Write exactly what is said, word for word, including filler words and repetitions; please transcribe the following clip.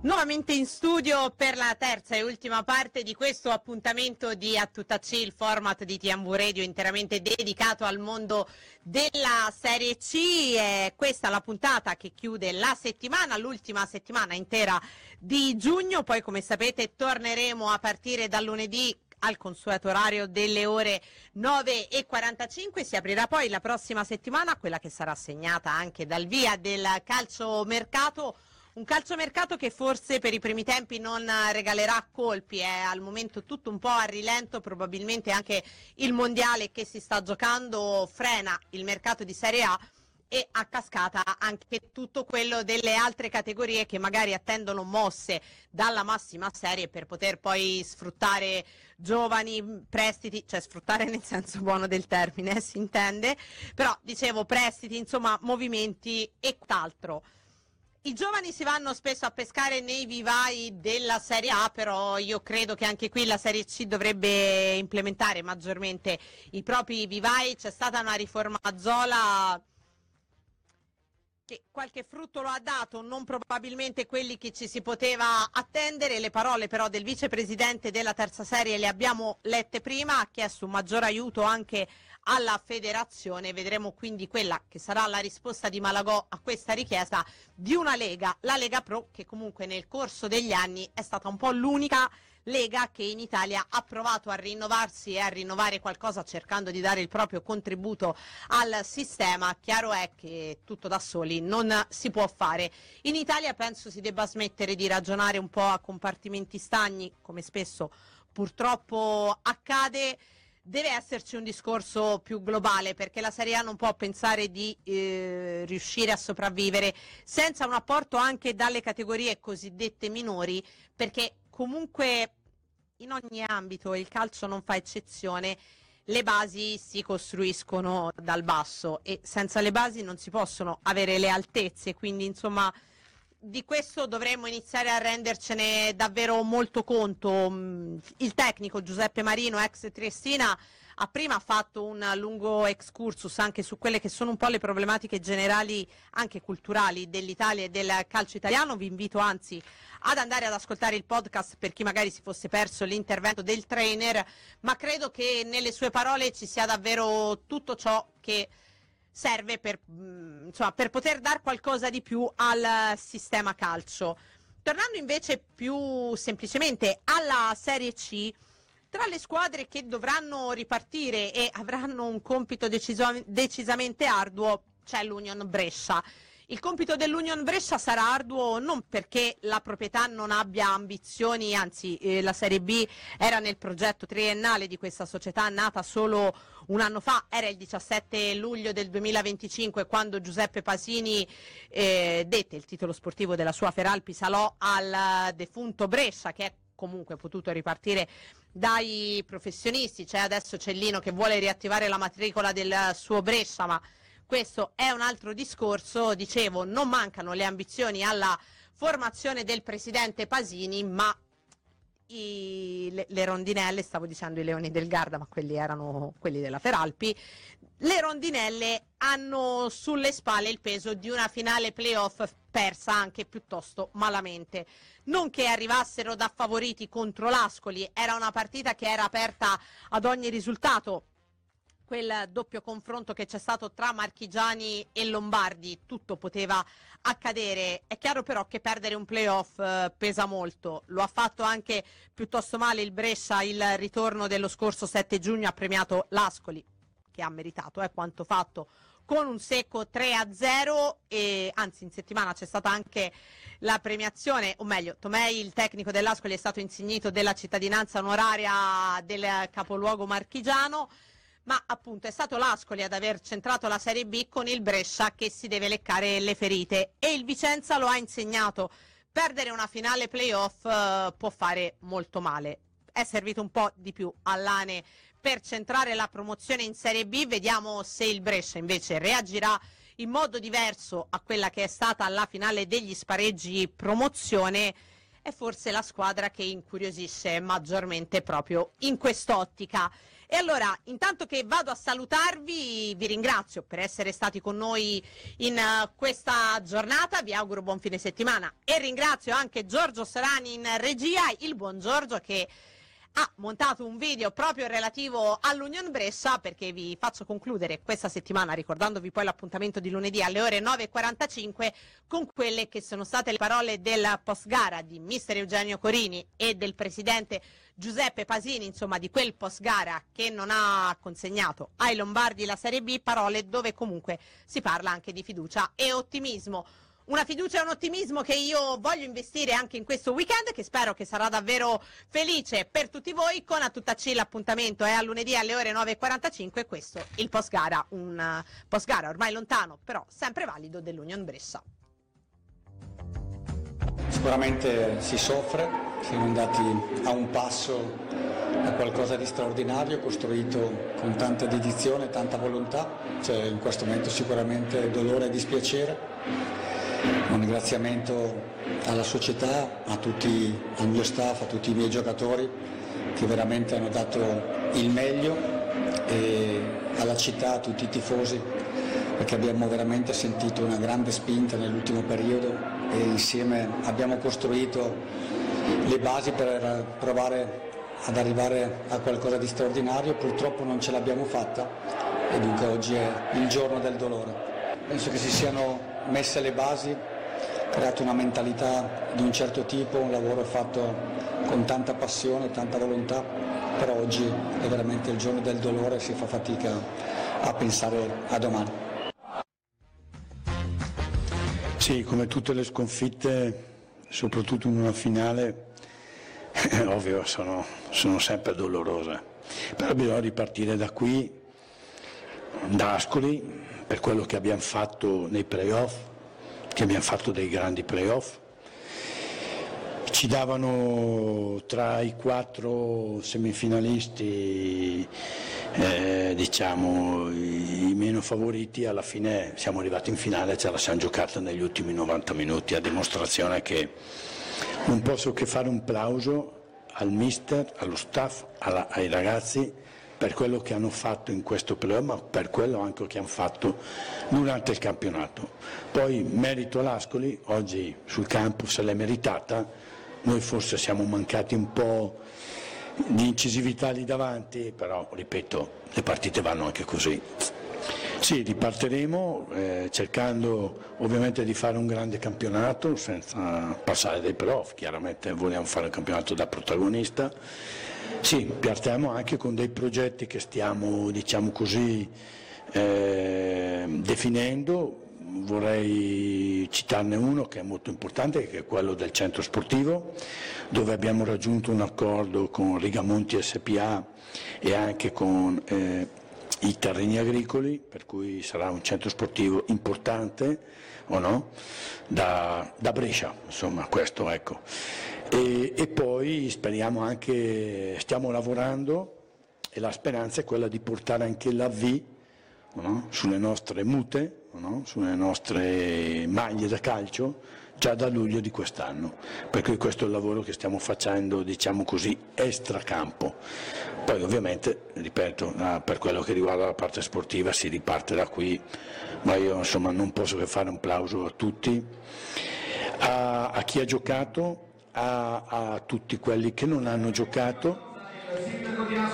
Nuovamente in studio per la terza e ultima parte di questo appuntamento di A Tutta C, il format di T M V Radio interamente dedicato al mondo della Serie C. È questa la puntata che chiude la settimana, l'ultima settimana intera di giugno. Poi, come sapete, torneremo a partire dal lunedì al consueto orario delle ore nove e quarantacinque. Si aprirà poi la prossima settimana, quella che sarà segnata anche dal via del calciomercato. Un calciomercato che forse per i primi tempi non regalerà colpi, è al momento tutto un po' a rilento, probabilmente anche il mondiale che si sta giocando frena il mercato di Serie A e a cascata anche tutto quello delle altre categorie che magari attendono mosse dalla massima serie per poter poi sfruttare giovani, prestiti, cioè sfruttare nel senso buono del termine, eh, si intende, però dicevo prestiti, insomma movimenti e quant'altro. I giovani si vanno spesso a pescare nei vivai della Serie A, però io credo che anche qui la Serie C dovrebbe implementare maggiormente i propri vivai. C'è stata una riforma Zola che qualche frutto lo ha dato, non probabilmente quelli che ci si poteva attendere. Le parole però del vicepresidente della terza serie le abbiamo lette prima, ha chiesto un maggior aiuto anche alla federazione. Vedremo quindi quella che sarà la risposta di Malagò a questa richiesta di una Lega, la Lega Pro, che comunque nel corso degli anni è stata un po' l'unica Lega che in Italia ha provato a rinnovarsi e a rinnovare qualcosa cercando di dare il proprio contributo al sistema. Chiaro è che tutto da soli non si può fare. In Italia penso si debba smettere di ragionare un po' a compartimenti stagni, come spesso purtroppo accade. Deve esserci un discorso più globale, perché la Serie A non può pensare di eh, riuscire a sopravvivere senza un apporto anche dalle categorie cosiddette minori, perché comunque in ogni ambito, il calcio non fa eccezione, le basi si costruiscono dal basso e senza le basi non si possono avere le altezze, quindi insomma di questo dovremmo iniziare a rendercene davvero molto conto. Il tecnico Giuseppe Marino, ex Triestina, ha prima fatto un lungo excursus anche su quelle che sono un po' le problematiche generali, anche culturali, dell'Italia e del calcio italiano. Vi invito anzi ad andare ad ascoltare il podcast per chi magari si fosse perso l'intervento del trainer, ma credo che nelle sue parole ci sia davvero tutto ciò che serve per, insomma, per poter dare qualcosa di più al sistema calcio. Tornando invece più semplicemente alla Serie C, tra le squadre che dovranno ripartire e avranno un compito deciso, decisamente arduo c'è l'Union Brescia. Il compito dell'Union Brescia sarà arduo non perché la proprietà non abbia ambizioni, anzi eh, la Serie B era nel progetto triennale di questa società nata solo un anno fa, era il diciassette luglio del duemilaventicinque quando Giuseppe Pasini eh, dette il titolo sportivo della sua Feralpi Salò al defunto Brescia, che è comunque potuto ripartire dai professionisti. C'è adesso Cellino che vuole riattivare la matricola del suo Brescia, ma questo è un altro discorso. Dicevo, non mancano le ambizioni alla formazione del presidente Pasini, ma i, le, le rondinelle, stavo dicendo i leoni del Garda, ma quelli erano quelli della Feralpi, le rondinelle hanno sulle spalle il peso di una finale playoff persa anche piuttosto malamente. Non che arrivassero da favoriti contro l'Ascoli, era una partita che era aperta ad ogni risultato. Quel doppio confronto che c'è stato tra marchigiani e lombardi, tutto poteva accadere. È chiaro però che perdere un playoff eh, pesa molto. Lo ha fatto anche piuttosto male il Brescia. Il ritorno dello scorso sette giugno ha premiato l'Ascoli, che ha meritato eh, quanto fatto, con un secco tre a zero, e anzi in settimana c'è stata anche la premiazione, o meglio Tomei, il tecnico dell'Ascoli, è stato insignito della cittadinanza onoraria del capoluogo marchigiano. Ma appunto è stato l'Ascoli ad aver centrato la Serie B con il Brescia che si deve leccare le ferite, e il Vicenza lo ha insegnato. Perdere una finale playoff eh, può fare molto male. È servito un po' di più all'Ane per centrare la promozione in Serie B. Vediamo se il Brescia invece reagirà in modo diverso a quella che è stata la finale degli spareggi promozione. È forse la squadra che incuriosisce maggiormente proprio in quest'ottica. E allora, intanto che vado a salutarvi, vi ringrazio per essere stati con noi in uh, questa giornata, vi auguro buon fine settimana e ringrazio anche Giorgio Serani in regia, il buon Giorgio che ha montato un video proprio relativo all'Union Brescia, perché vi faccio concludere questa settimana ricordandovi poi l'appuntamento di lunedì alle ore nove e quarantacinque con quelle che sono state le parole del post gara di mister Eugenio Corini e del presidente Giuseppe Pasini, insomma di quel post gara che non ha consegnato ai Lombardi la Serie B, parole dove comunque si parla anche di fiducia e ottimismo. Una fiducia e un ottimismo che io voglio investire anche in questo weekend, che spero che sarà davvero felice per tutti voi. Con A Tutta C l'appuntamento è a lunedì alle ore nove e quarantacinque, questo il post gara, un uh, post gara ormai lontano però sempre valido dell'Union Brescia. Sicuramente si soffre, siamo andati a un passo a qualcosa di straordinario, costruito con tanta dedizione, tanta volontà. C'è in questo momento sicuramente dolore e dispiacere. Un ringraziamento alla società, a tutti, al mio staff, a tutti i miei giocatori che veramente hanno dato il meglio, e alla città, a tutti i tifosi, perché abbiamo veramente sentito una grande spinta nell'ultimo periodo e insieme abbiamo costruito le basi per provare ad arrivare a qualcosa di straordinario. Purtroppo non ce l'abbiamo fatta e dunque oggi è il giorno del dolore. Penso che si siano messe le basi, creato una mentalità di un certo tipo, un lavoro fatto con tanta passione, tanta volontà, però oggi è veramente il giorno del dolore e si fa fatica a pensare a domani. Sì, come tutte le sconfitte, soprattutto in una finale, ovvio sono, sono sempre dolorose, però bisogna ripartire da qui, da Ascoli, per quello che abbiamo fatto nei playoff, che abbiamo fatto dei grandi playoff. Ci davano tra i quattro semifinalisti, eh, diciamo, i, i meno favoriti. Alla fine siamo arrivati in finale, ce la siamo giocata negli ultimi novanta minuti, a dimostrazione che non posso che fare un plauso al mister, allo staff, alla, ai ragazzi, per quello che hanno fatto in questo periodo, ma per quello anche che hanno fatto durante il campionato. Poi merito all'Ascoli, oggi sul campo se l'è meritata, noi forse siamo mancati un po' di incisività lì davanti, però ripeto, le partite vanno anche così. Sì, ripartiremo eh, cercando ovviamente di fare un grande campionato senza passare dai playoff, chiaramente vogliamo fare un campionato da protagonista. Sì, partiamo anche con dei progetti che stiamo, diciamo così, eh, definendo. Vorrei citarne uno che è molto importante, che è quello del centro sportivo, dove abbiamo raggiunto un accordo con Rigamonti S P A e anche con eh, i terreni agricoli, per cui sarà un centro sportivo importante, o no? Da, da Brescia, insomma, questo ecco. E, e poi speriamo anche, stiamo lavorando e la speranza è quella di portare anche la V, no? Sulle nostre mute, no? Sulle nostre maglie da calcio già da luglio di quest'anno, perché questo è il lavoro che stiamo facendo, diciamo così, extracampo. Poi ovviamente, ripeto, per quello che riguarda la parte sportiva si riparte da qui, ma io insomma non posso che fare un plauso a tutti, a, a chi ha giocato, a, a tutti quelli che non hanno giocato